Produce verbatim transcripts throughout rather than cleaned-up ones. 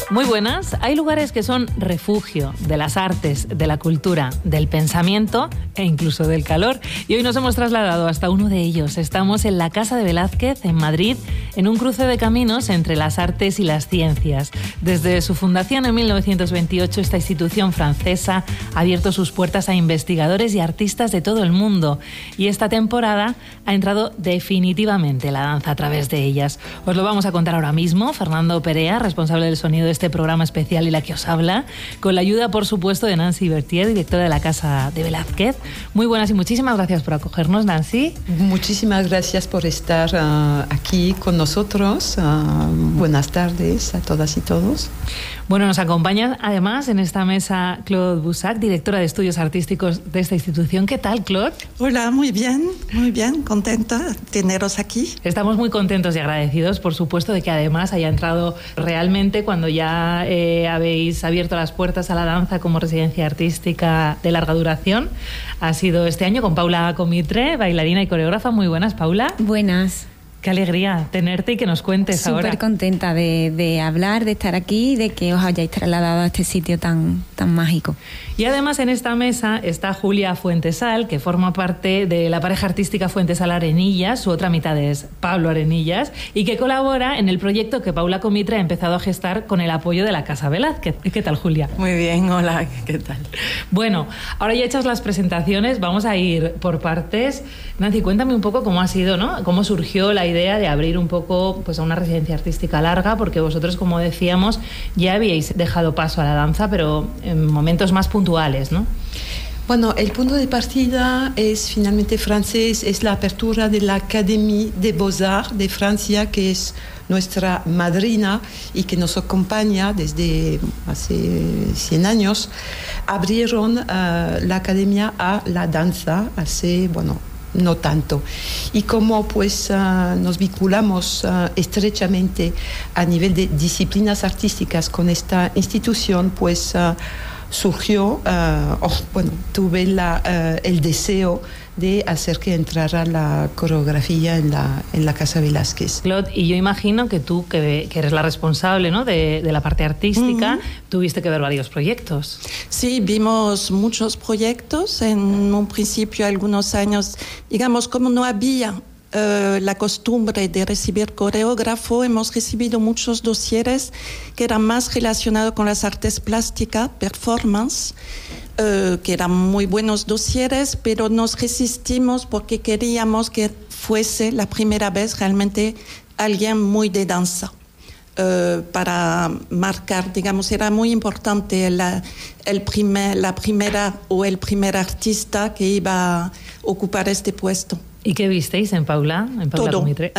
Muy buenas. Hay lugares que son refugio de las artes, de la cultura, del pensamiento e incluso del calor. Y hoy nos hemos trasladado hasta uno de ellos. Estamos en la Casa de Velázquez, en Madrid, en un cruce de caminos entre las artes y las ciencias. Desde su fundación en mil novecientos veintiocho, esta institución francesa ha abierto sus puertas a investigadores y artistas de todo el mundo. Y esta temporada ha entrado definitivamente la danza a través de ellas. Os lo vamos a contar ahora mismo. Fernando Perea, responsable del sonido de este programa especial y la que os habla, con la ayuda, por supuesto, de Nancy Bertier, directora de la Casa de Velázquez. Muy buenas y muchísimas gracias por acogernos, Nancy. Muchísimas gracias por estar uh, aquí con nosotros. Uh, buenas tardes a todas y todos. Bueno, nos acompaña además en esta mesa Claude Boussac, directora de estudios artísticos de esta institución. ¿Qué tal, Claude? Hola, muy bien, muy bien, contenta de teneros aquí. Estamos muy contentos y agradecidos, por supuesto, de que además haya entrado realmente cuando ya eh, habéis abierto las puertas a la danza como residencia artística de larga duración. Ha sido este año con Paula Comitre, bailarina y coreógrafa. Muy buenas, Paula. Buenas. Qué alegría tenerte y que nos cuentes Súper ahora. Súper contenta de, de hablar, de estar aquí y de que os hayáis trasladado a este sitio tan, tan mágico. Y además en esta mesa está Julia Fuentesal, que forma parte de la pareja artística Fuentesal Arenillas. Su otra mitad es Pablo Arenillas y que colabora en el proyecto que Paula Comitre ha empezado a gestar con el apoyo de la Casa Velázquez. ¿Qué tal, Julia? Muy bien, hola, ¿qué tal? Bueno, ahora ya hechas las presentaciones, vamos a ir por partes. Nancy, cuéntame un poco cómo ha sido, ¿no? Cómo surgió la idea de abrir un poco pues, a una residencia artística larga, porque vosotros, como decíamos, ya habíais dejado paso a la danza, pero en momentos más puntuales, ¿no? Bueno, el punto de partida es finalmente francés, es la apertura de la Académie des Beaux-Arts de Francia, que es nuestra madrina y que nos acompaña desde hace cien años. Abrieron uh, la academia a la danza hace, bueno, no tanto. Y como pues uh, nos vinculamos uh, estrechamente a nivel de disciplinas artísticas con esta institución, pues uh, surgió, uh, oh, bueno, tuve la, uh, el deseo de hacer que entrara la coreografía en la, en la Casa Velázquez. Claude, y yo imagino que tú, que, que eres la responsable, ¿no?, de, de la parte artística, uh-huh. tuviste que ver varios proyectos. Sí, vimos muchos proyectos. En un principio, algunos años, digamos, como no había Uh, la costumbre de recibir coreógrafo, hemos recibido muchos dosieres que eran más relacionados con las artes plásticas, performance, uh, que eran muy buenos dosieres, pero nos resistimos porque queríamos que fuese la primera vez realmente alguien muy de danza. Uh, para marcar, digamos, era muy importante la, el primer, la primera o el primer artista que iba a ocupar este puesto. ¿Y qué visteis en Paula? En Paula Todo. Comitre.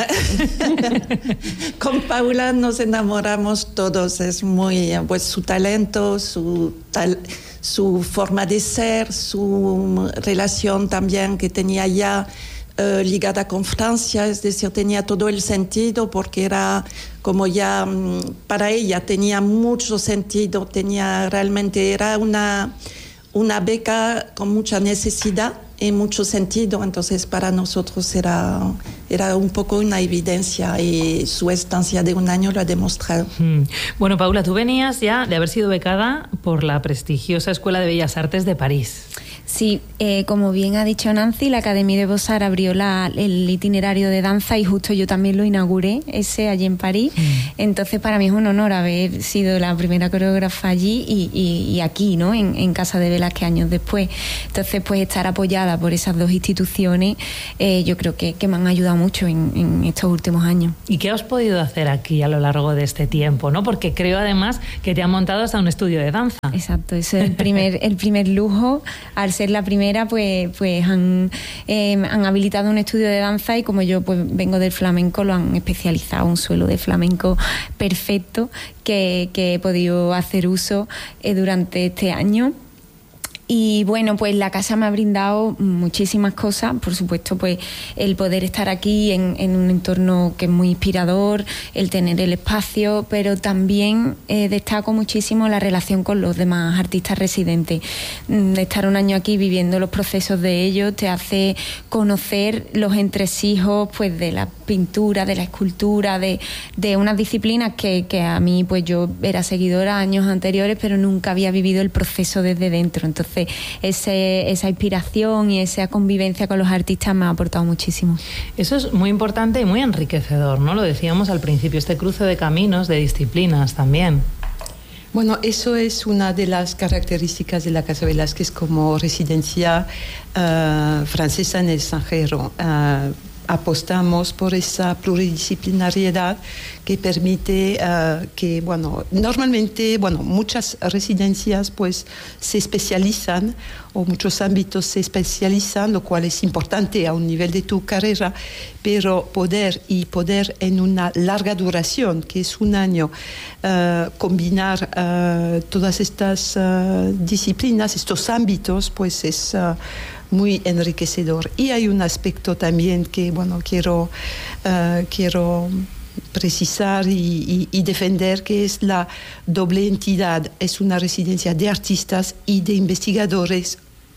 Con Paula nos enamoramos todos. Es muy, pues, su talento, su, tal, su forma de ser, su relación también que tenía ya uh, ligada con Francia, es decir, tenía todo el sentido porque era como ya, um, para ella tenía mucho sentido, tenía realmente, era una, una beca con mucha necesidad y mucho sentido, entonces para nosotros era, era un poco una evidencia y su estancia de un año lo ha demostrado. Mm. Bueno, Paula, tú venías ya de haber sido becada por la prestigiosa Escuela de Bellas Artes de París. Sí, eh, como bien ha dicho Nancy, la Académie des Beaux-Arts abrió la, el itinerario de danza y justo yo también lo inauguré, ese allí en París. Mm. Entonces para mí es un honor haber sido la primera coreógrafa allí y, y, y aquí, ¿no?, en, en Casa de Velázquez años después. Entonces, pues estar apoyada por esas dos instituciones, eh, yo creo que, que me han ayudado mucho en, en estos últimos años. ¿Y qué has podido hacer aquí a lo largo de este tiempo, ¿no? Porque creo además que te han montado hasta un estudio de danza. Exacto, eso es el primer, el primer lujo. Al ser la primera, pues, pues han, eh, han habilitado un estudio de danza y como yo pues vengo del flamenco, lo han especializado, un suelo de flamenco perfecto que, que he podido hacer uso eh, durante este año. Y bueno, pues la casa me ha brindado muchísimas cosas, por supuesto, pues el poder estar aquí en, en un entorno que es muy inspirador, el tener el espacio, pero también eh, destaco muchísimo la relación con los demás artistas residentes. Estar un año aquí viviendo los procesos de ellos te hace conocer los entresijos pues de la pintura, de la escultura, de, de unas disciplinas que, que a mí pues yo era seguidora años anteriores, pero nunca había vivido el proceso desde dentro. Entonces ese, esa inspiración y esa convivencia con los artistas me ha aportado muchísimo. Eso es muy importante y muy enriquecedor, ¿no? Lo decíamos al principio, este cruce de caminos, de disciplinas también. Bueno, eso es una de las características de la Casa Velázquez como residencia uh, francesa en el extranjero. Uh, apostamos por esa pluridisciplinariedad que permite uh, que, bueno, normalmente, bueno, muchas residencias pues se especializan o muchos ámbitos se especializan, lo cual es importante a un nivel de tu carrera, pero poder y poder en una larga duración, que es un año, uh, combinar uh, todas estas uh, disciplinas, estos ámbitos, pues es uh, muy enriquecedor. Y hay un aspecto también que, bueno, quiero, uh, quiero precisar y, y, y defender, que es la doble entidad. Es una residencia de artistas y de investigadores.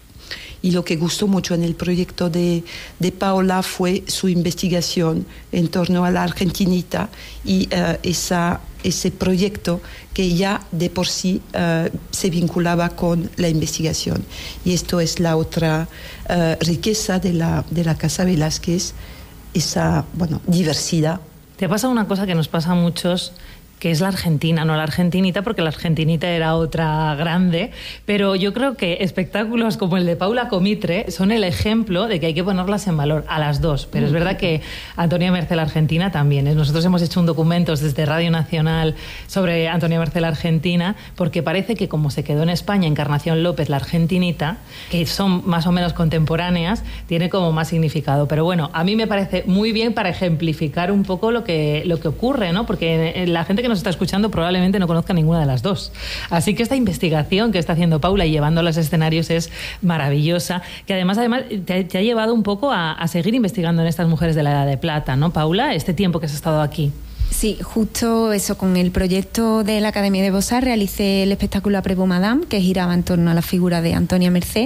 Y lo que gustó mucho en el proyecto de, de Paula fue su investigación en torno a la Argentinita y uh, esa, ese proyecto que ya de por sí uh, se vinculaba con la investigación. Y esto es la otra uh, riqueza de la, de la Casa Velázquez, esa, bueno, diversidad. Te pasa una cosa que nos pasa a muchos, que es la Argentina, no la Argentinita, porque la Argentinita era otra grande, pero yo creo que espectáculos como el de Paula Comitre son el ejemplo de que hay que ponerlas en valor, a las dos, pero es verdad que Antonia Mercé la Argentina también. Nosotros hemos hecho un documento desde Radio Nacional sobre Antonia Mercé la Argentina, porque parece que como se quedó en España Encarnación López la Argentinita, que son más o menos contemporáneas, tiene como más significado. Pero bueno, a mí me parece muy bien para ejemplificar un poco lo que, lo que ocurre, ¿no? Porque la gente que nos está escuchando probablemente no conozca ninguna de las dos. Así que esta investigación que está haciendo Paula y llevando a los escenarios es maravillosa, que además, además te, te ha llevado un poco a, a seguir investigando en estas mujeres de la Edad de Plata, ¿no, Paula? Este tiempo que has estado aquí. Sí, justo eso, con el proyecto de la Academia de Beaux-Arts realicé el espectáculo Après-vous Madame, que giraba en torno a la figura de Antonia Mercé,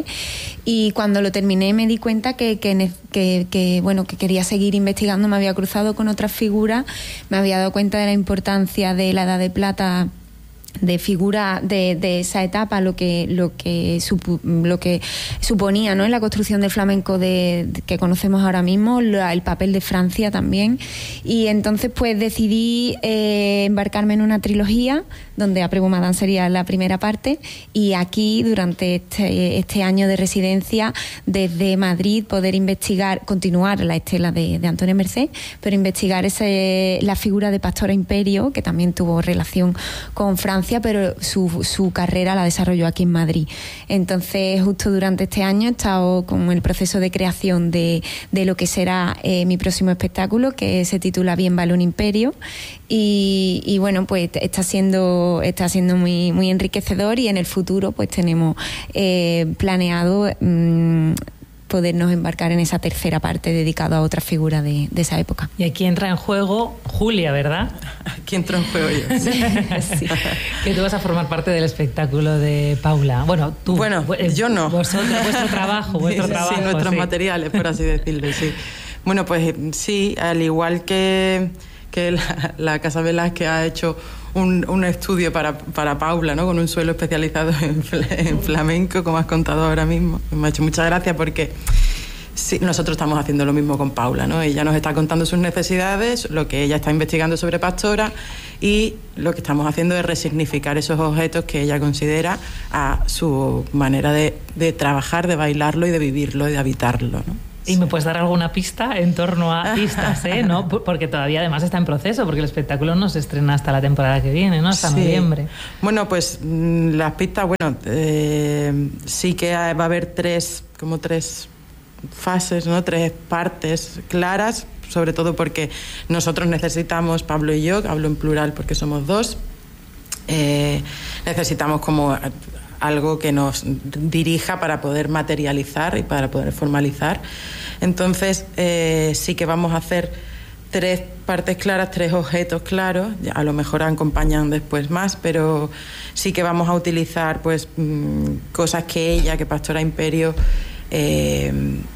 y cuando lo terminé me di cuenta que, que, que, que, bueno, que quería seguir investigando. Me había cruzado con otras figuras, me había dado cuenta de la importancia de la Edad de Plata, de figura de, de esa etapa, lo que lo que supu, lo que suponía, ¿no?, en la construcción del flamenco de, de, que conocemos ahora mismo, la, el papel de Francia también. Y entonces pues decidí eh, embarcarme en una trilogía donde Après-vous Madame sería la primera parte, y aquí durante este, este año de residencia desde Madrid poder investigar, continuar la estela de, de Antonia Mercé, pero investigar ese, la figura de Pastora Imperio, que también tuvo relación con Francia, pero su, su carrera la desarrolló aquí en Madrid. Entonces, justo durante este año he estado con el proceso de creación de, de lo que será eh, mi próximo espectáculo, que se titula Bien vale un imperio, y, y bueno, pues está siendo, está siendo muy, muy enriquecedor, y en el futuro pues tenemos eh, planeado mmm, podernos embarcar en esa tercera parte dedicada a otra figura de, de esa época. Y aquí entra en juego Julia, ¿verdad? Aquí entro en juego yo. Sí. Sí. Que tú vas a formar parte del espectáculo de Paula. Bueno, tú. Bueno, yo no. Vosotros, vuestro trabajo, vuestro sí, trabajo. Sí, nuestros sí. materiales, por así decirlo, sí. Bueno, pues sí, al igual que, que la, la Casa Velázquez ha hecho un, un estudio para, para Paula, ¿no?, con un suelo especializado en, en flamenco, como has contado ahora mismo. Me ha hecho muchas gracias porque sí, nosotros estamos haciendo lo mismo con Paula, ¿no? Ella nos está contando sus necesidades, lo que ella está investigando sobre Pastora, y lo que estamos haciendo es resignificar esos objetos que ella considera a su manera de, de trabajar, de bailarlo y de vivirlo y de habitarlo, ¿no? ¿Y me puedes dar alguna pista en torno a pistas, eh? ¿No? Porque todavía además está en proceso, porque el espectáculo no se estrena hasta la temporada que viene, ¿no? Hasta sí. noviembre. Bueno, pues las pistas, bueno, eh, sí que va a haber tres, como tres fases, ¿no?, tres partes claras, sobre todo porque nosotros necesitamos, Pablo y yo, hablo en plural porque somos dos, eh, necesitamos como algo que nos dirija para poder materializar y para poder formalizar. Entonces, eh, sí que vamos a hacer tres partes claras, tres objetos claros, a lo mejor acompañan después más, pero sí que vamos a utilizar pues mmm, cosas que ella, que Pastora Imperio, eh,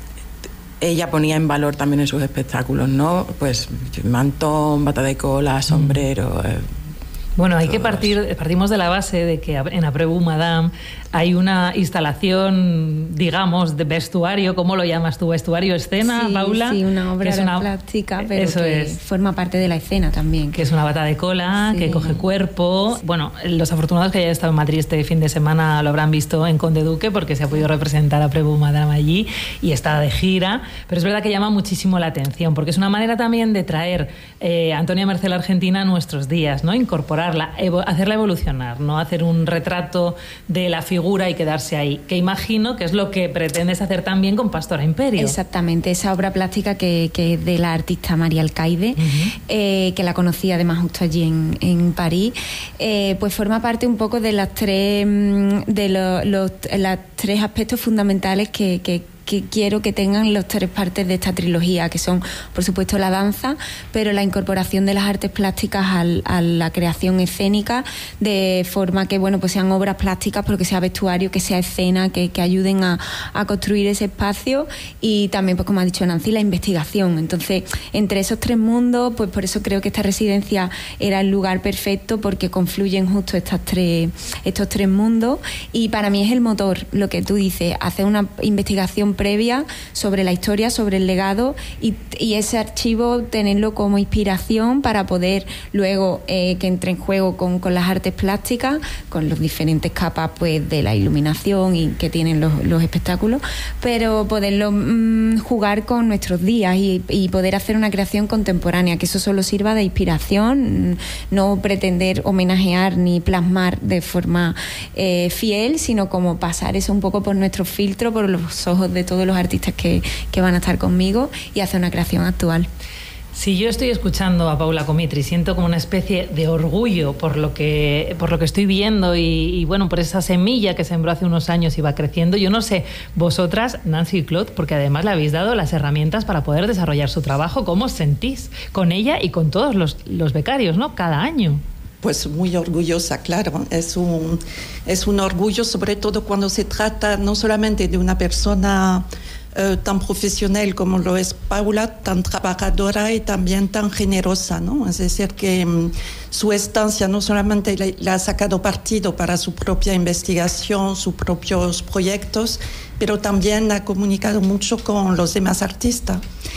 ella ponía en valor también en sus espectáculos, ¿no? Pues mantón, bata de cola, sombrero... Eh, Bueno, hay que partir, partimos de la base de que en Après vous, Madame, hay una instalación, digamos, de vestuario. ¿Cómo lo llamas tú? ¿Vestuario, escena, sí, Paula? Sí, una obra es una, plástica, pero eso que es. forma parte de la escena también. Que es una bata de cola, sí. que coge cuerpo. Sí. Bueno, los afortunados que hayan estado en Madrid este fin de semana lo habrán visto en Conde Duque, porque se ha podido representar a Après vous, Madame allí y está de gira. Pero es verdad que llama muchísimo la atención, porque es una manera también de traer eh, a Antonia Mercé la Argentina a nuestros días, ¿no? Incorporarla, evo- hacerla evolucionar, no hacer un retrato de la figura y quedarse ahí, que imagino que es lo que pretendes hacer también con Pastora Imperio. Exactamente, esa obra plástica que, que es de la artista María Alcaide, uh-huh. eh, que la conocí además justo allí en, en París, eh, pues forma parte un poco de las tres de los, los las tres aspectos fundamentales que, que que quiero que tengan las tres partes de esta trilogía, que son, por supuesto, la danza, pero la incorporación de las artes plásticas al, a la creación escénica, de forma que, bueno, pues sean obras plásticas, pero que sea vestuario, que sea escena, que, que ayuden a, a construir ese espacio, y también, pues como ha dicho Nancy, la investigación. Entonces, entre esos tres mundos, pues por eso creo que esta residencia era el lugar perfecto, porque confluyen justo estas tres, estos tres mundos, y para mí es el motor, lo que tú dices, hacer una investigación previa sobre la historia, sobre el legado, y, y ese archivo tenerlo como inspiración para poder luego eh, que entre en juego con, con las artes plásticas, con las diferentes capas pues de la iluminación y que tienen los, los espectáculos, pero poderlo mmm, jugar con nuestros días y, y poder hacer una creación contemporánea, que eso solo sirva de inspiración, no pretender homenajear ni plasmar de forma eh, fiel, sino como pasar eso un poco por nuestro filtro, por los ojos de todos los artistas que, que van a estar conmigo, y hacer una creación actual. Si yo estoy escuchando a Paula Comitri, siento como una especie de orgullo por lo que, por lo que estoy viendo y, y bueno, por esa semilla que sembró hace unos años y va creciendo. Yo no sé, vosotras, Nancy y Claude, porque además le habéis dado las herramientas para poder desarrollar su trabajo. ¿Cómo os sentís con ella y con todos los, los becarios, ¿no? Cada año. Pues muy orgullosa, claro. Es un, es un orgullo, sobre todo cuando se trata no solamente de una persona eh, tan profesional como lo es Paula, tan trabajadora y también tan generosa, ¿no? Es decir, que um, su estancia no solamente le, le ha sacado partido para su propia investigación, sus propios proyectos, pero también ha comunicado mucho con los demás artistas.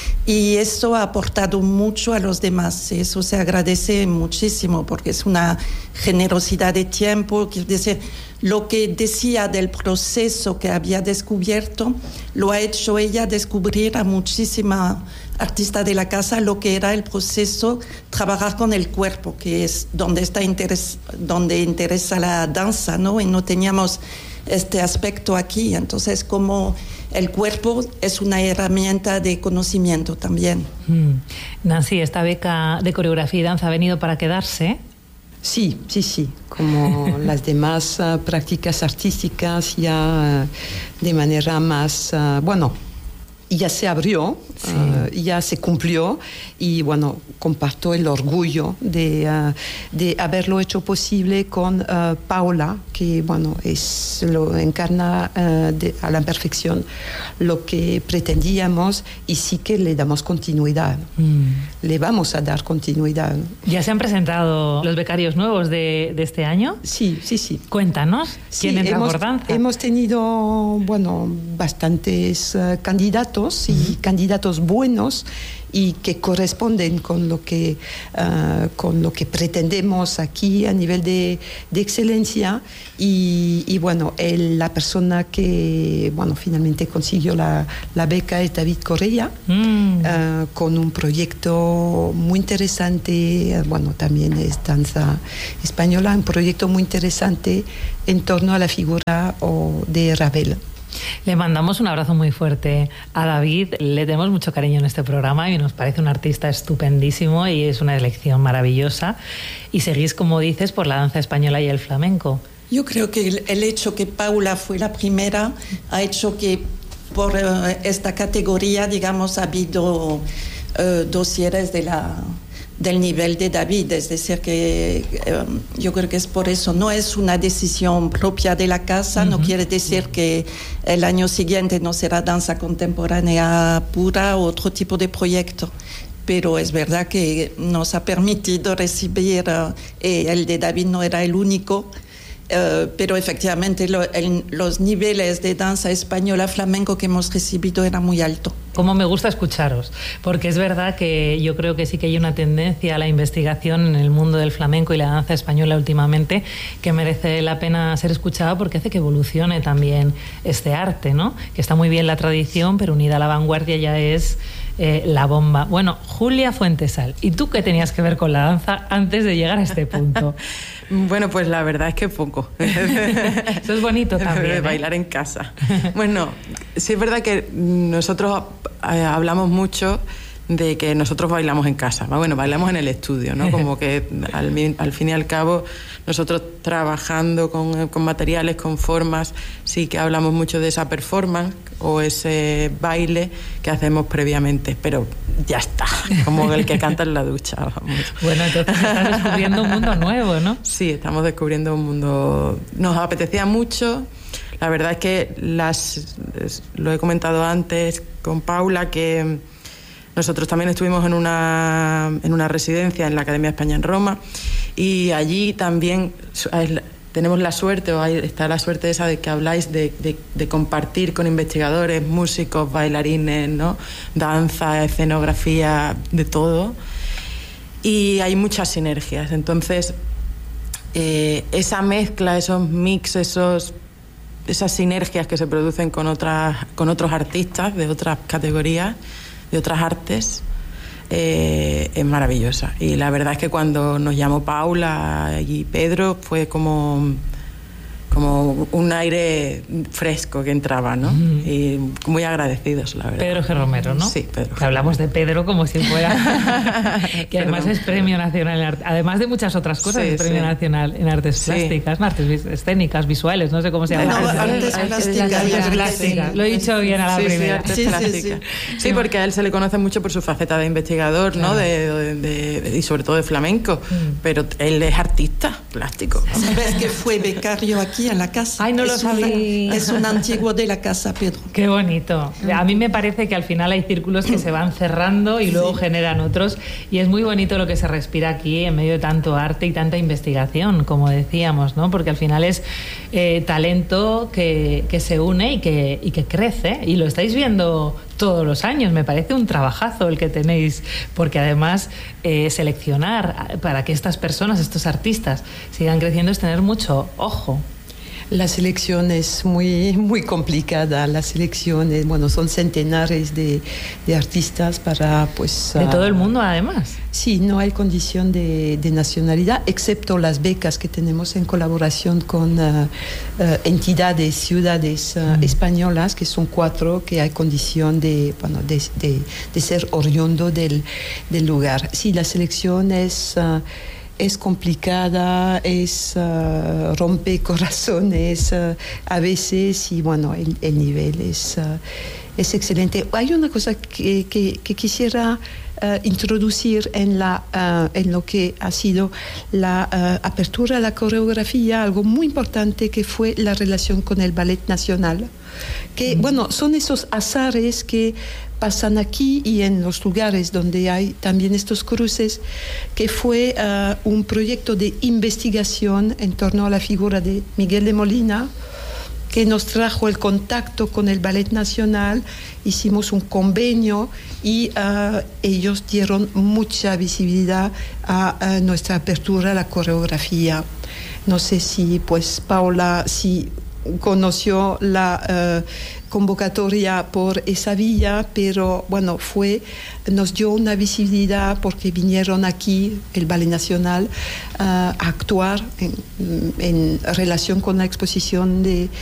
Y eso ha aportado mucho a los demás. Eso se agradece muchísimo, porque es una generosidad de tiempo. Quiero decir, lo que decía del proceso que había descubierto, lo ha hecho ella descubrir a muchísimas artistas de la casa lo que era el proceso, trabajar con el cuerpo, que es donde está interes, donde interesa la danza, ¿no? Y no teníamos este aspecto aquí. Entonces, como el cuerpo es una herramienta de conocimiento también. Mm. Nancy, ¿esta beca de coreografía y danza ha venido para quedarse? Sí, sí, sí. Como las demás uh, prácticas artísticas, ya uh, de manera más, uh, bueno, ya se abrió, sí. uh, ya se cumplió, y bueno, comparto el orgullo de, uh, de haberlo hecho posible con uh, Paula, que bueno, es, lo encarna uh, de, a la perfección lo que pretendíamos, y sí que le damos continuidad. Mm. Le vamos a dar continuidad. ¿Ya se han presentado los becarios nuevos de, de este año? Sí, sí, sí. Cuéntanos, ¿quién sí, entra hemos, por danza? Hemos tenido, bueno, bastantes uh, candidatos, y uh-huh. candidatos buenos, y que corresponden con lo que, uh, con lo que pretendemos aquí a nivel de, de excelencia. Y, y bueno, el, la persona que bueno, finalmente consiguió la, la beca es David Correa, mm. uh, con un proyecto muy interesante, uh, bueno, también es danza española, un proyecto muy interesante en torno a la figura oh, de Ravel. Le mandamos un abrazo muy fuerte a David. Le tenemos mucho cariño en este programa y nos parece un artista estupendísimo, y es una elección maravillosa. Y seguís, como dices, por la danza española y el flamenco. Yo creo que el, el hecho que Paula fue la primera ha hecho que por uh, esta categoría, digamos, ha habido uh, dosieres de la, del nivel de David. Es decir, que um, yo creo que es por eso. No es una decisión propia de la casa, uh-huh. No quiere decir que el año siguiente no será danza contemporánea pura o otro tipo de proyecto. Pero es verdad que nos ha permitido recibir, uh, eh, el de David no era el único, Uh, pero efectivamente lo, el, los niveles de danza española flamenco que hemos recibido eran muy altos. Cómo me gusta escucharos, porque es verdad que yo creo que sí que hay una tendencia a la investigación en el mundo del flamenco y la danza española últimamente que merece la pena ser escuchada porque hace que evolucione también este arte, ¿no? Que está muy bien la tradición, pero unida a la vanguardia ya es eh, la bomba. Bueno, Julia Fuentesal, ¿y tú qué tenías que ver con la danza antes de llegar a este punto? Bueno, pues la verdad es que poco. Eso es bonito también, ¿eh? Bailar en casa. Bueno, sí es verdad que nosotros eh, hablamos mucho de que nosotros bailamos en casa. Bueno, bailamos en el estudio, ¿no? Como que al, al fin y al cabo nosotros trabajando con, con materiales, con formas, sí que hablamos mucho de esa performance o ese baile que hacemos previamente, pero ya está, como el que canta en la ducha. Vamos. Bueno, entonces estás descubriendo un mundo nuevo, ¿no? Sí, estamos descubriendo un mundo... Nos apetecía mucho. La verdad es que las, lo he comentado antes con Paula, que nosotros también estuvimos en una, en una residencia en la Academia de España en Roma y allí también tenemos la suerte, o hay, está la suerte esa de que habláis de, de, de compartir con investigadores, músicos, bailarines, ¿no? Danza, escenografía, de todo. Y hay muchas sinergias. Entonces, eh, esa mezcla, esos mix, esos, esas sinergias que se producen con, otras, con otros artistas de otras categorías, de otras artes, eh, es maravillosa. Y la verdad es que cuando nos llamó Paula y Pedro fue como, como un aire fresco que entraba, ¿no? Mm. Y muy agradecidos, la verdad. Pedro G. Romero, ¿no? Sí, Pedro. Que hablamos de Pedro como si fuera... que además es Premio Nacional en Arte, además de muchas otras cosas, sí, es Premio sí. Nacional en Artes sí. Plásticas, artes escénicas, visuales, no sé cómo se llama. No, artes, artes plásticas. Artes plásticas. Lo he dicho bien a la sí, primera. Sí, artes sí, plásticas. Sí, sí. sí, porque a él se le conoce mucho por su faceta de investigador, claro. ¿no? De, de, de, de, y sobre todo de flamenco, mm. pero él es artista plástico. ¿Sabes que fue becario aquí en la casa? Ay, no lo sabía. Es un antiguo de la casa, Pedro. Qué bonito. A mí me parece que al final hay círculos que se van cerrando y luego sí. generan otros, y es muy bonito lo que se respira aquí en medio de tanto arte y tanta investigación, como decíamos, ¿no? Porque al final es eh, talento que, que se une y que, y que crece, y lo estáis viendo todos los años. Me parece un trabajazo el que tenéis, porque además eh, seleccionar para que estas personas, estos artistas sigan creciendo es tener mucho ojo. La selección es muy, muy complicada. La selección, es, bueno, son centenares de, de artistas para, pues... ¿De uh, todo el mundo, además? Sí, no hay condición de, de nacionalidad, excepto las becas que tenemos en colaboración con uh, uh, entidades, ciudades uh, mm. españolas, que son cuatro, que hay condición de, bueno, de, de, de ser oriundo del, del lugar. Sí, la selección es... Uh, es complicada, es uh, rompe corazones uh, a veces, y bueno, el, el nivel es, uh, es excelente. Hay una cosa que, que, que quisiera uh, introducir en, la, uh, en lo que ha sido la uh, apertura a la coreografía, algo muy importante que fue la relación con el Ballet Nacional, que, mm. bueno, son esos azares que pasan aquí y en los lugares donde hay también estos cruces, que fue uh, un proyecto de investigación en torno a la figura de Miguel de Molina, que nos trajo el contacto con el Ballet Nacional. Hicimos un convenio y uh, ellos dieron mucha visibilidad a, a nuestra apertura a la coreografía. No sé si, pues, Paula, si conoció la uh, convocatoria por esa vía, pero bueno, fue, nos dio una visibilidad porque vinieron aquí, el Ballet Nacional, uh, a actuar en, en relación con la exposición de,